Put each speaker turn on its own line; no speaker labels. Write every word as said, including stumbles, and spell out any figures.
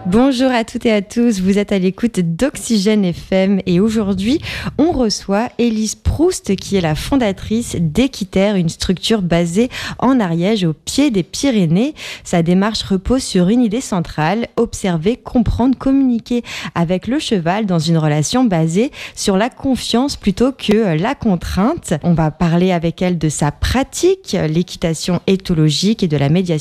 Bonjour à toutes et à tous, vous êtes à l'écoute d'Oxygène F M et aujourd'hui on reçoit Élise Proust qui est la fondatrice d'Équiterre, une structure basée en Ariège au pied des Pyrénées. Sa démarche repose sur une idée centrale, observer, comprendre, communiquer avec le cheval dans une relation basée sur la confiance plutôt que la contrainte. On va parler avec elle de sa pratique, l'équitation éthologique et de la médiation